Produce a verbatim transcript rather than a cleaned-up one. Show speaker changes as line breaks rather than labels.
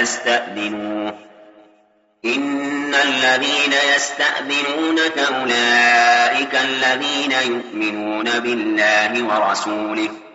فليستأذنوه إن الذين يستأذنونك أولئك الذين يؤمنون بالله ورسوله